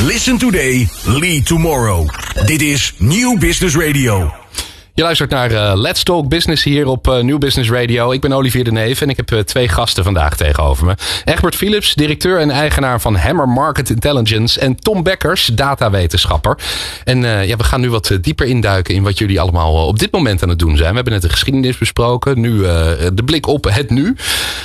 Listen today, lead tomorrow. Dit is Nieuw Business Radio. Je luistert naar Let's Talk Business hier op Nieuw Business Radio. Ik ben Olivier de Neef en ik heb 2 gasten vandaag tegenover me. Egbert Philips, directeur en eigenaar van Hammer Market Intelligence. En Tom Bekkers, datawetenschapper. En we gaan nu wat dieper induiken in wat jullie allemaal op dit moment aan het doen zijn. We hebben net de geschiedenis besproken. Nu de blik op het nu.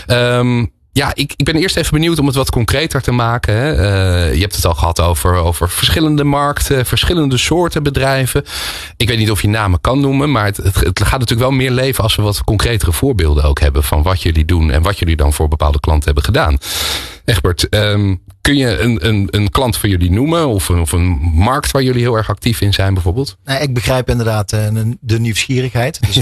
Ik ben eerst even benieuwd om het wat concreter te maken. Hè. Je hebt het al gehad over verschillende markten, verschillende soorten bedrijven. Ik weet niet of je namen kan noemen, maar het gaat natuurlijk wel meer leven als we wat concretere voorbeelden ook hebben van wat jullie doen en wat jullie dan voor bepaalde klanten hebben gedaan. Egbert, kun je een klant van jullie noemen of een markt waar jullie heel erg actief in zijn bijvoorbeeld? Nou, ik begrijp inderdaad de nieuwsgierigheid. Dus,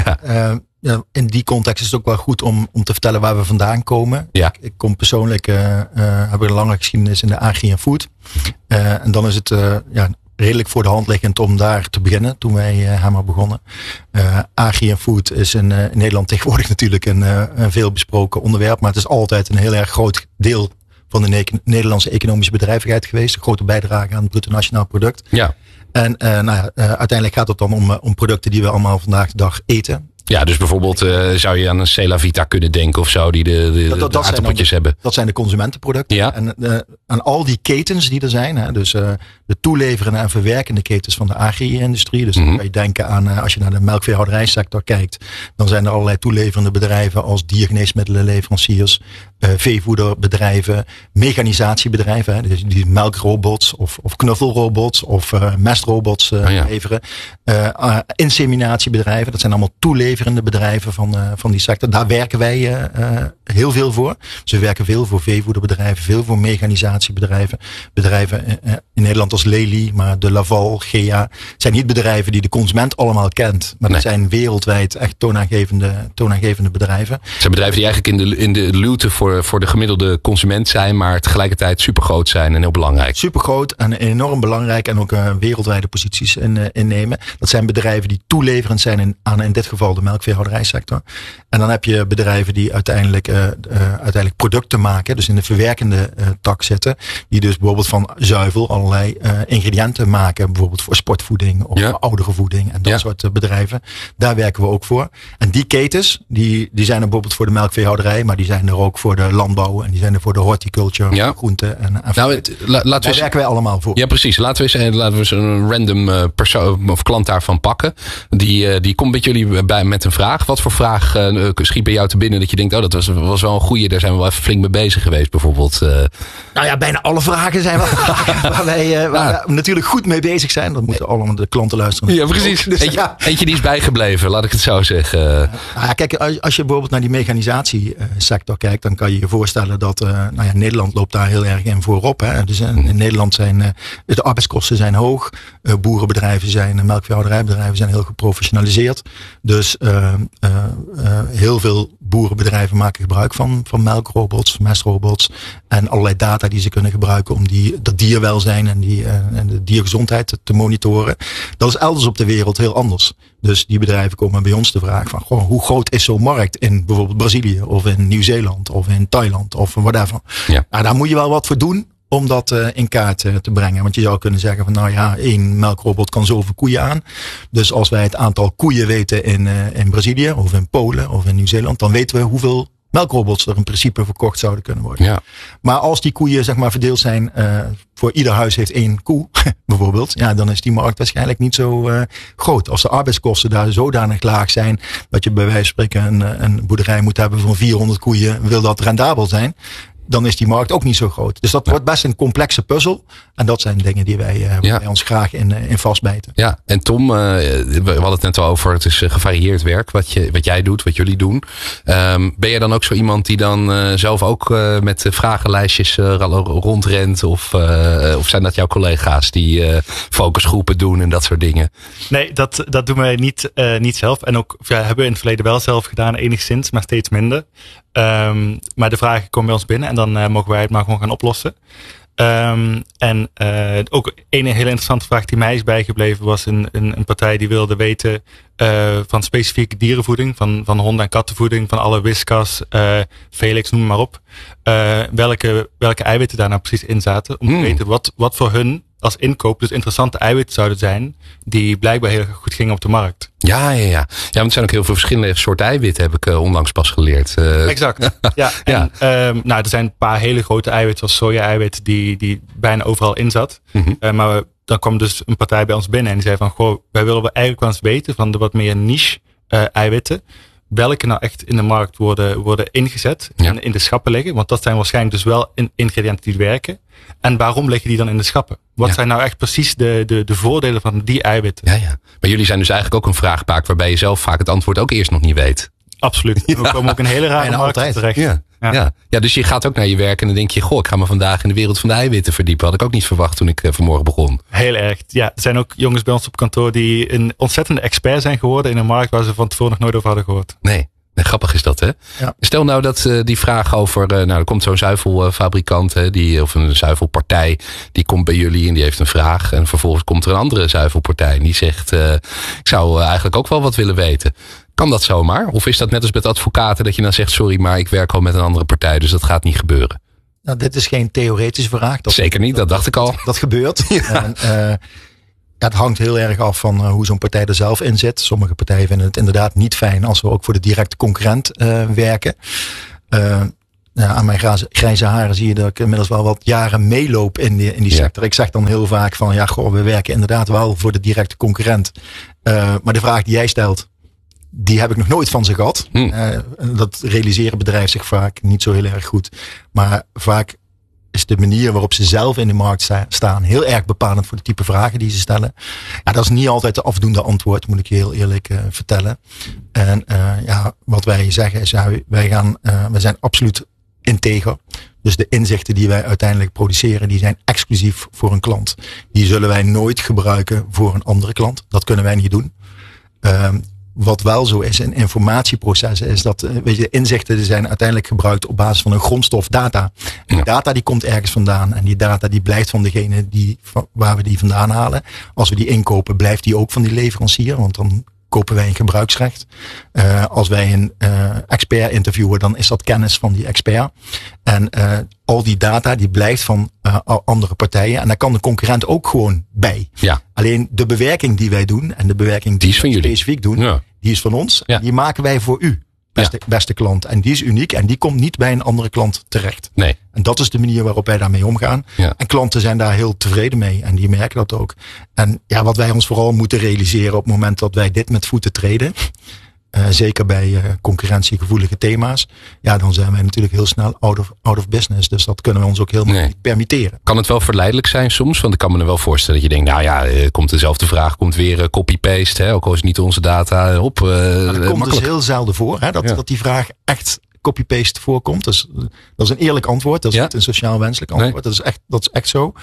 in die context is het ook wel goed om te vertellen waar we vandaan komen. Ja. Ik kom persoonlijk, heb een lange geschiedenis in de agri en food. En dan is het redelijk voor de hand liggend om daar te beginnen toen wij Hammer begonnen. Agri en food is in Nederland tegenwoordig natuurlijk een veel besproken onderwerp. Maar het is altijd een heel erg groot deel van de Nederlandse economische bedrijvigheid geweest. Een grote bijdrage aan het bruto nationaal product. Ja. En uiteindelijk gaat het dan om producten die we allemaal vandaag de dag eten. Ja, dus bijvoorbeeld zou je aan een Celavita kunnen denken of zo, die de aardappeltjes hebben. Dat zijn de consumentenproducten. Ja. En aan al die ketens die er zijn, hè, dus de toeleverende en verwerkende ketens van de agri-industrie. Dus dan kan je denken aan, als je naar de melkveehouderijsector kijkt, dan zijn er allerlei toeleverende bedrijven als diergeneesmiddelenleveranciers, veevoederbedrijven, mechanisatiebedrijven, hè, dus die melkrobots of knuffelrobots of mestrobots leveren. Inseminatiebedrijven, dat zijn allemaal toeleverende bedrijven van die sector. Daar werken wij heel veel voor. Dus we werken veel voor veevoederbedrijven, veel voor mechanisatiebedrijven. Bedrijven in Nederland als Lely, maar de Laval, Gea. Zijn niet bedrijven die de consument allemaal kent. Maar dat zijn wereldwijd echt toonaangevende bedrijven. Het zijn bedrijven die eigenlijk in de luwte voor de gemiddelde consument zijn, maar tegelijkertijd supergroot zijn en heel belangrijk. Supergroot en enorm belangrijk en ook wereldwijde posities innemen. Dat zijn bedrijven die toeleverend zijn aan in dit geval de melkveehouderijsector. En dan heb je bedrijven die uiteindelijk producten maken, dus in de verwerkende tak zitten, die dus bijvoorbeeld van zuivel allerlei ingrediënten maken, bijvoorbeeld voor sportvoeding of voor ouderenvoeding en dat soort bedrijven. Daar werken we ook voor. En die ketens, die zijn er bijvoorbeeld voor de melkveehouderij, maar die zijn er ook voor de landbouw en die zijn er voor de horticulture, groenten en daar werken wij allemaal voor. Ja, precies. Laten we eens een random persoon of klant daarvan pakken. Die komt bij jullie met een vraag. Wat voor vraag schiet bij jou te binnen dat je denkt, dat was wel een goeie, daar zijn we wel even flink mee bezig geweest bijvoorbeeld? Bijna alle vragen zijn wel vragen waar wij natuurlijk goed mee bezig zijn. Dat moeten allemaal de klanten luisteren. Ja, precies. Dus, eentje die is bijgebleven, laat ik het zo zeggen. Kijk, als je bijvoorbeeld naar die mechanisatiesector kijkt, dan kan je je voorstellen dat Nederland loopt daar heel erg in voorop. Hè. Dus in Nederland zijn de arbeidskosten zijn hoog. Boerenbedrijven melkveehouderijbedrijven zijn heel geprofessionaliseerd. Dus heel veel boerenbedrijven maken gebruik van melkrobots, mestrobots en allerlei data die ze kunnen gebruiken om dat dierwelzijn en de diergezondheid te monitoren. Dat is elders op de wereld heel anders. Dus die bedrijven komen bij ons te vragen van hoe groot is zo'n markt in bijvoorbeeld Brazilië of in Nieuw-Zeeland of in Thailand of whatever. Ja. Nou, daar moet je wel wat voor doen om dat in kaart te brengen. Want je zou kunnen zeggen van 1 melkrobot kan zoveel koeien aan. Dus als wij het aantal koeien weten in Brazilië of in Polen of in Nieuw-Zeeland, dan weten we hoeveel melkrobots er in principe verkocht zouden kunnen worden. Ja. Maar als die koeien verdeeld zijn, voor ieder huis heeft 1 koe bijvoorbeeld, dan is die markt waarschijnlijk niet zo groot. Als de arbeidskosten daar zodanig laag zijn dat je bij wijze van spreken een boerderij moet hebben van 400 koeien, wil dat rendabel zijn, dan is die markt ook niet zo groot. Dus dat wordt best een complexe puzzel. En dat zijn dingen die wij ons graag in vastbijten. Ja, en Tom, we hadden het net al over, het is gevarieerd werk wat jij doet, wat jullie doen. Ben jij dan ook zo iemand die dan zelf ook met vragenlijstjes rondrent? Of zijn dat jouw collega's die focusgroepen doen en dat soort dingen? Nee, dat doen wij niet zelf. En ook hebben we in het verleden wel zelf gedaan, enigszins, maar steeds minder. Maar de vragen komen bij ons binnen en dan mogen wij het maar gewoon gaan oplossen. Ook een hele interessante vraag die mij is bijgebleven was een partij die wilde weten van specifieke dierenvoeding, van honden- en kattenvoeding, van alle Whiskas, Felix, noem maar op. Welke eiwitten daar nou precies in zaten. Om te weten wat voor hun als inkoop dus interessante eiwitten zouden zijn die blijkbaar heel goed gingen op de markt. Ja, want er zijn ook heel veel verschillende soorten eiwitten, heb ik onlangs pas geleerd. Exact. Ja. En, er zijn een paar hele grote eiwitten, zoals soja-eiwitten, die bijna overal in zat. Mm-hmm. Maar dan kwam dus een partij bij ons binnen en die zei van, goh, wij willen wel eigenlijk wel eens weten van de wat meer niche eiwitten, welke nou echt in de markt worden ingezet en in de schappen liggen. Want dat zijn waarschijnlijk dus wel ingrediënten die werken. En waarom liggen die dan in de schappen? Wat zijn nou echt precies de voordelen van die eiwitten? Ja. Maar jullie zijn dus eigenlijk ook een vraagbaak waarbij je zelf vaak het antwoord ook eerst nog niet weet. Absoluut. We komen ook een hele rare markt terecht. Ja, dus je gaat ook naar je werk en dan denk je, goh, ik ga me vandaag in de wereld van de eiwitten verdiepen. Had ik ook niet verwacht toen ik vanmorgen begon. Heel erg. Ja, er zijn ook jongens bij ons op kantoor die een ontzettende expert zijn geworden in een markt waar ze van tevoren nog nooit over hadden gehoord. Nee, grappig is dat, hè? Ja. Stel nou dat die vraag over, er komt zo'n zuivelfabrikant, of een zuivelpartij, die komt bij jullie en die heeft een vraag. En vervolgens komt er een andere zuivelpartij en die zegt, ik zou eigenlijk ook wel wat willen weten. Kan dat zomaar? Of is dat net als met advocaten dat je dan zegt, sorry, maar ik werk al met een andere partij, dus dat gaat niet gebeuren? Nou, dit is geen theoretische vraag. Zeker niet, dat dacht ik al. Dat gebeurt. Ja. En, het hangt heel erg af van hoe zo'n partij er zelf in zit. Sommige partijen vinden het inderdaad niet fijn als we ook voor de directe concurrent werken. Aan mijn grijze haren zie je dat ik inmiddels wel wat jaren meeloop in die sector. Ik zeg dan heel vaak van, we werken inderdaad wel voor de directe concurrent. Maar de vraag die jij stelt, die heb ik nog nooit van ze gehad. Dat realiseren bedrijven zich vaak niet zo heel erg goed. Maar vaak is de manier waarop ze zelf in de markt staan heel erg bepalend voor de type vragen die ze stellen. Ja, dat is niet altijd de afdoende antwoord, moet ik je heel eerlijk vertellen. En wat wij zeggen is, we zijn absoluut integer. Dus de inzichten die wij uiteindelijk produceren, die zijn exclusief voor een klant. Die zullen wij nooit gebruiken voor een andere klant. Dat kunnen wij niet doen. Wat wel zo is in informatieprocessen is dat de inzichten die zijn uiteindelijk gebruikt op basis van een grondstof data. En die data die komt ergens vandaan. En die data die blijft van degene waar we die vandaan halen. Als we die inkopen blijft die ook van die leverancier. Want dan kopen wij een gebruiksrecht. Als wij een expert interviewen, dan is dat kennis van die expert. En al die data die blijft van andere partijen. En daar kan de concurrent ook gewoon bij. Ja. Alleen de bewerking die wij doen en de bewerking die wij specifiek doen, die is van ons. Ja. Die maken wij voor u, beste klant. En die is uniek en die komt niet bij een andere klant terecht. Nee. En dat is de manier waarop wij daarmee omgaan. Ja. En klanten zijn daar heel tevreden mee en die merken dat ook. En wat wij ons vooral moeten realiseren op het moment dat wij dit met voeten treden, zeker bij concurrentiegevoelige thema's, dan zijn wij natuurlijk heel snel out of business. Dus dat kunnen we ons ook helemaal niet permitteren. Kan het wel verleidelijk zijn soms? Want ik kan me er wel voorstellen dat je denkt, komt dezelfde vraag, komt weer copy-paste, ook al is het niet onze data op. Dat komt dus heel zelden voor, dat die vraag echt copy-paste voorkomt. Dus, dat is een eerlijk antwoord, dat is niet een sociaal wenselijk antwoord. Nee. Dat is echt zo.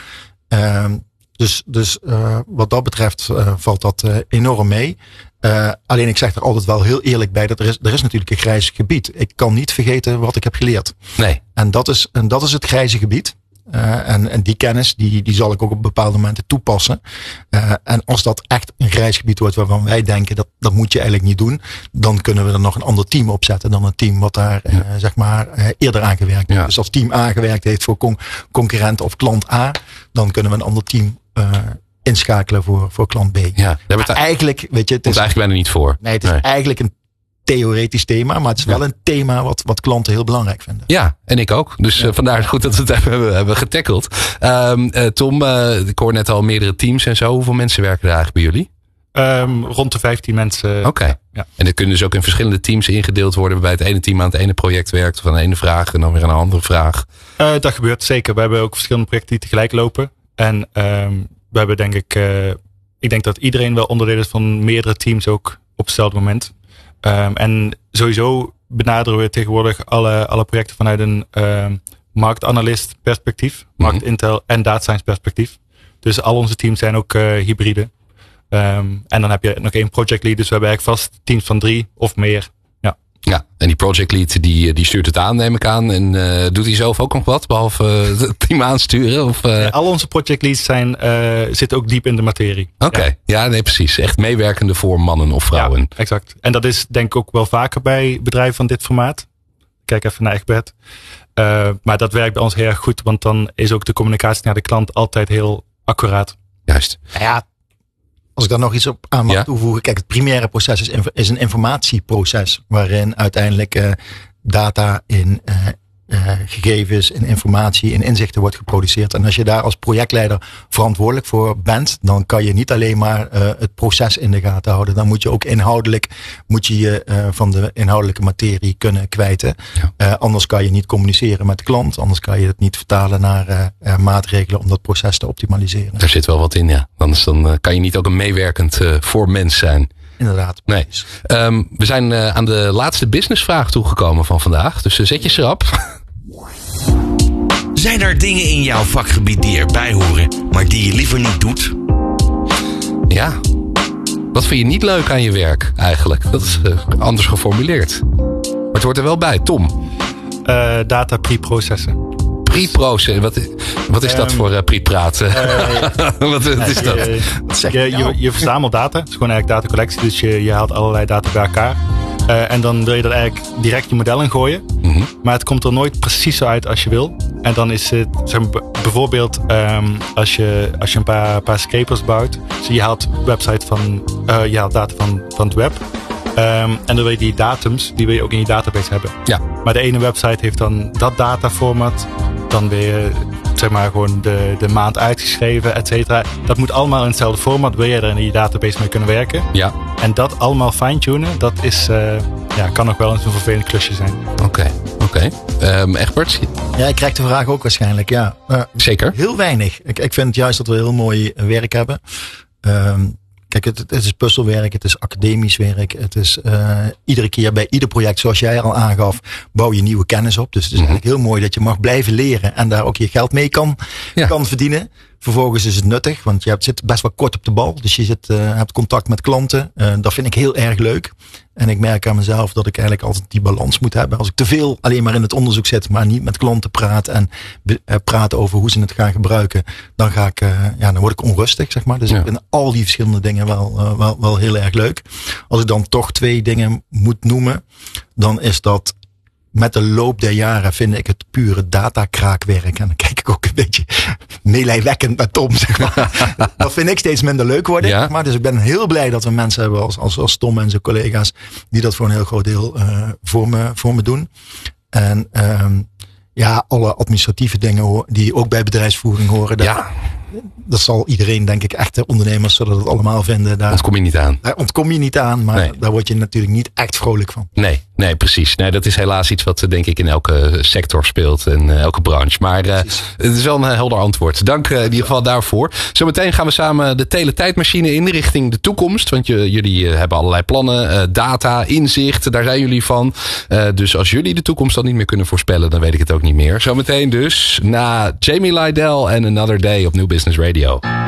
Dus wat dat betreft valt dat enorm mee. Alleen ik zeg er altijd wel heel eerlijk bij dat er is natuurlijk een grijs gebied. Ik kan niet vergeten wat ik heb geleerd. Nee. En dat is het grijze gebied. En die kennis die zal ik ook op bepaalde momenten toepassen. En als dat echt een grijs gebied wordt waarvan wij denken dat moet je eigenlijk niet doen, dan kunnen we er nog een ander team op zetten dan een team wat daar eerder aan gewerkt heeft. Ja. Dus als team A gewerkt heeft voor concurrent of klant A, dan kunnen we een ander team inschakelen voor klant B. Ja, eigenlijk, weet je, het is eigenlijk bijna niet voor. Nee, het is eigenlijk een theoretisch thema, maar het is wel een thema wat klanten heel belangrijk vinden. Ja, en ik ook. Dus vandaar goed dat we het hebben getackeld. Tom, ik hoor net al meerdere teams en zo. Hoeveel mensen werken er eigenlijk bij jullie? Rond de 15 mensen. Oké. Ja. En dat kunnen dus ook in verschillende teams ingedeeld worden, waarbij het ene team aan het ene project werkt of aan de ene vraag en dan weer aan een andere vraag. Dat gebeurt zeker. We hebben ook verschillende projecten die tegelijk lopen. En we hebben ik denk dat iedereen wel onderdeel is van meerdere teams ook op hetzelfde moment. En sowieso benaderen we tegenwoordig alle projecten vanuit een marktanalist perspectief, marktintel en data science perspectief. Dus al onze teams zijn ook hybride. En dan heb je nog één project lead, dus we hebben eigenlijk vast teams van 3 of meer. Ja, en die project lead die stuurt het aan, neem ik aan. En doet hij zelf ook nog wat, behalve het team aansturen? Of, al onze project leads zitten ook diep in de materie. Oké, ja, nee, precies. Echt meewerkende voor mannen of vrouwen. Ja, exact. En dat is denk ik ook wel vaker bij bedrijven van dit formaat. Kijk even naar Egbert. Maar dat werkt bij ons heel erg goed, want dan is ook de communicatie naar de klant altijd heel accuraat. Juist. Ja, als ik daar nog iets op aan mag toevoegen. Kijk, het primaire proces is een informatieproces. Waarin uiteindelijk data in gegevens, in informatie, in inzichten wordt geproduceerd. En als je daar als projectleider verantwoordelijk voor bent, dan kan je niet alleen maar het proces in de gaten houden. Dan moet je ook inhoudelijk van de inhoudelijke materie kunnen kwijten. Ja. Anders kan je niet communiceren met de klant. Anders kan je het niet vertalen naar maatregelen om dat proces te optimaliseren. Daar zit wel wat in, ja. Anders dan kan je niet ook een meewerkend voor mens zijn. Inderdaad. Nee. We zijn aan de laatste businessvraag toegekomen van vandaag. Dus zet je schrap. Zijn er dingen in jouw vakgebied die erbij horen, maar die je liever niet doet? Ja. Wat vind je niet leuk aan je werk eigenlijk? Dat is anders geformuleerd. Maar het hoort er wel bij. Tom? Data pre-processen. Pre-processen? Wat is dat voor pre-praat? Wat is dat? Je verzamelt data. Het is gewoon eigenlijk datacollectie. Dus je haalt allerlei data bij elkaar. En dan wil je er eigenlijk direct je model in gooien. Mm-hmm. Maar het komt er nooit precies zo uit als je wil. En dan is het bijvoorbeeld als je een paar scrapers bouwt. Dus je haalt je haalt data van het web. En dan wil je die datums, die wil je ook in je database hebben. Ja. Maar de ene website heeft dan dat dataformat. Dan wil je gewoon de maand uitgeschreven, et cetera. Dat moet allemaal in hetzelfde format. Wil je er in je database mee kunnen werken? Ja. En dat allemaal fine-tunen, dat is, kan nog wel eens een vervelend klusje zijn. Oké. Egbert? Ja, ik krijg de vraag ook waarschijnlijk. Ja. Zeker. Heel weinig. Ik vind juist dat we heel mooi werk hebben. Kijk, het is puzzelwerk, het is academisch werk. Het is iedere keer bij ieder project, zoals jij al aangaf, bouw je nieuwe kennis op. Dus het is eigenlijk heel mooi dat je mag blijven leren en daar ook je geld mee kan verdienen. Vervolgens is het nuttig, want je zit best wel kort op de bal. Dus je hebt contact met klanten. Dat vind ik heel erg leuk. En ik merk aan mezelf dat ik eigenlijk altijd die balans moet hebben. Als ik te veel alleen maar in het onderzoek zit, maar niet met klanten praat en praten over hoe ze het gaan gebruiken, dan dan word ik onrustig, zeg maar. Dus ik vind al die verschillende dingen wel heel erg leuk. Als ik dan toch 2 dingen moet noemen, dan is dat met de loop der jaren vind ik het pure datakraakwerk. En dan kijk ik ook een beetje meelijwekkend naar Tom, zeg maar. Dat vind ik steeds minder leuk worden. Ja. Maar dus ik ben heel blij dat we mensen hebben als Tom en zijn collega's, die dat voor een heel groot deel voor me doen. En alle administratieve dingen die ook bij bedrijfsvoering horen. Dat zal iedereen, denk ik, echte ondernemers, zodat het allemaal vinden. Daar ontkom je niet aan. Daar ontkom je niet aan, maar daar word je natuurlijk niet echt vrolijk van. Nee, precies. Nee, dat is helaas iets wat denk ik in elke sector speelt en elke branche. Maar het is wel een helder antwoord. Dank in ieder geval daarvoor. Zometeen gaan we samen de teletijdmachine in richting de toekomst. Want jullie hebben allerlei plannen, data, inzicht. Daar zijn jullie van. Dus als jullie de toekomst dan niet meer kunnen voorspellen, dan weet ik het ook niet meer. Zometeen dus na Jamie Lydell en Another Day op New Business Radio.